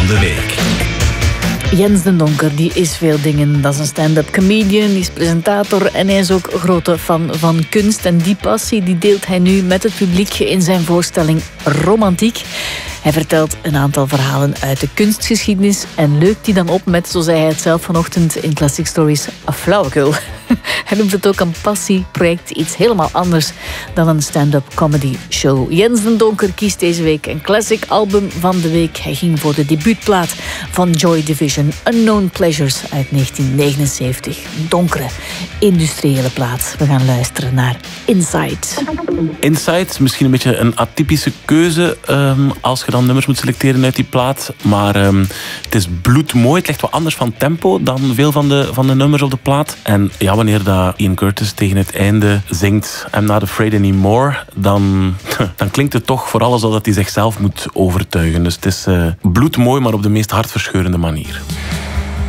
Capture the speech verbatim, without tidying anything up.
de week. Jens den Donker, die is veel dingen. Dat is een stand-up comedian, die is presentator en hij is ook grote fan van kunst. En die passie die deelt hij nu met het publiek in zijn voorstelling Romantiek. Hij vertelt een aantal verhalen uit de kunstgeschiedenis en leukt die dan op met, zo zei hij het zelf vanochtend in Classic Stories, een flauwekul. Hij noemt het ook een passieproject, iets helemaal anders dan een stand-up comedy show. Jens den Donker kiest deze week een classic album van de week. Hij ging voor de debuutplaat van Joy Division, Unknown Pleasures uit negentien negenenzeventig. Een donkere, industriële plaat. We gaan luisteren naar Inside. Inside, misschien een beetje een atypische keuze um, als je dan nummers moet selecteren uit die plaat. Maar um, het is bloedmooi. Het ligt wat anders van tempo dan veel van de, van de nummers op de plaat. En ja, wanneer dat Ian Curtis tegen het einde zingt I'm not afraid anymore, dan, dan klinkt het toch vooral alsof hij zichzelf moet overtuigen. Dus het is uh, bloedmooi, maar op de meest hartverscheurende manier.